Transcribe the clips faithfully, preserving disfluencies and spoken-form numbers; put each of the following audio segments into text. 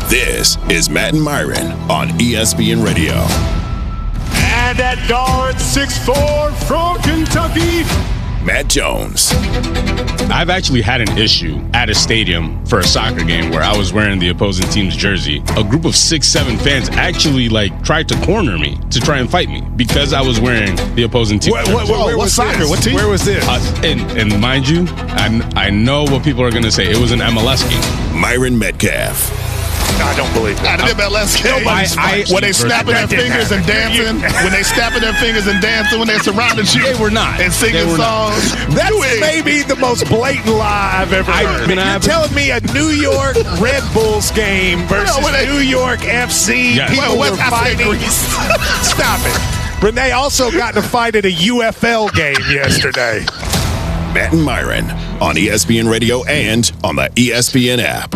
This is Matt and Myron on E S P N Radio. And at guard, six foot four from Kentucky, Matt Jones. I've actually had an issue at a stadium for a soccer game where I was wearing the opposing team's jersey. A group of six, seven fans actually like tried to corner me to try and fight me because I was wearing the opposing team's what, jersey. what, what, what soccer? This? What team? Where was this? Uh, and, and mind you, I, I know what people are going to say. It was an M L S game. Myron Metcalf. I don't believe that. Not an M L S game. I, I, when they snapping their fingers and dancing, when they snapping their fingers and dancing, when they're surrounding you, They were not. and singing They were not. songs. That's You ain't- maybe the most blatant lie I've ever I- heard. can I You're have a- telling me a New York Red Bulls game versus when they- New York F C. Yes. People Well, were West- I said fighting. Greece. Stop it. Renee also got in a fight at a U F L game yesterday. Matt and Myron on E S P N Radio and on the E S P N app.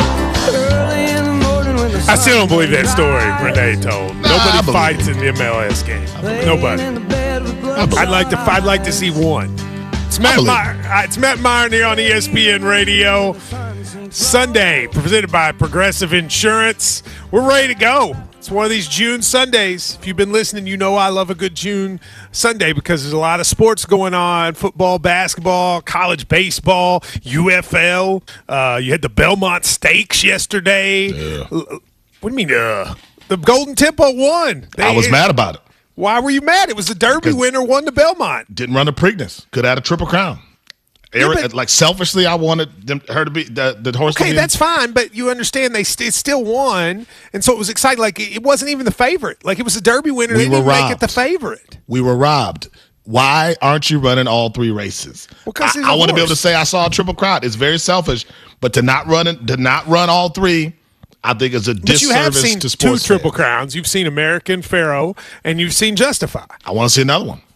I still don't believe that story Renee told. Nah, I Nobody believe fights it. in the M L S game. Nobody. I'd like to. I'd like to see one. It's Matt. believe Meyer, uh, it's Matt Meyer here on E S P N Radio. Sunday, presented by Progressive Insurance. We're ready to go. It's one of these June Sundays. If you've been listening, you know I love a good June Sunday because there's a lot of sports going on: football, basketball, college baseball, U F L. Uh, you had the Belmont Stakes yesterday. What do you mean? Uh, the Golden Tempo won. They, I was mad about it. Why were you mad? It was the Derby winner won the Belmont. Didn't run the Preakness. Could have had a triple crown. Eric, but- like selfishly, I wanted them, her to be the, the horse. to Okay, be- that's fine, but you understand they st- it still won, and so it was exciting. Like it wasn't even the favorite. Like it was the Derby winner. We they were didn't even make it robbed. the favorite. We were robbed. Why aren't you running all three races? Well, 'cause I, he's I a want to be able to horse. say I saw a triple crown. It's very selfish, but to not run it, to not run all three, I think is a But disservice you have seen to two sports. triple fans. crowns. You've seen American Pharaoh, and you've seen Justify. I want to see another one.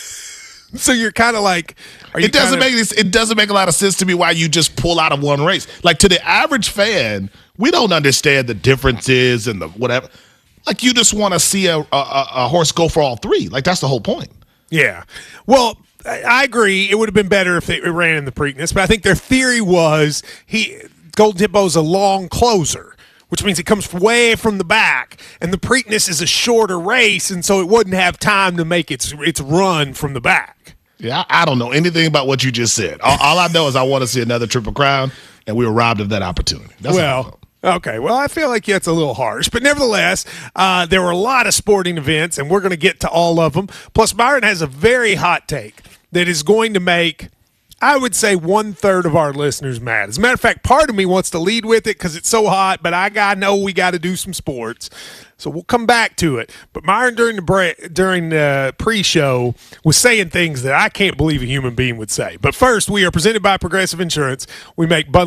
So you're kind of like, are you It doesn't kinda, make this. It doesn't make a lot of sense to me why you just pull out of one race. Like to the average fan, we don't understand the differences and the whatever. Like you just want to see a, a a horse go for all three. Like that's the whole point. Yeah. Well, I I agree. It would have been better if it ran in the Preakness, but I think their theory was he Golden Tempo's a long closer, which means it comes way from the back, and the Preakness is a shorter race, and so it wouldn't have time to make its its run from the back. Yeah, I, I don't know anything about what you just said. All, all I know is I want to see another triple crown, and we were robbed of that opportunity. That's all I know. Well, okay. Well, I feel like that's a little harsh, but nevertheless, uh, there were a lot of sporting events, and we're going to get to all of them. Plus, Byron has a very hot take that is going to make, I would say, one third of our listeners mad. As a matter of fact, part of me wants to lead with it because it's so hot, but I got know we got to do some sports, so we'll come back to it. But Myron during the break, during the pre-show was saying things that I can't believe a human being would say. But first, we are presented by Progressive Insurance. We make bundles.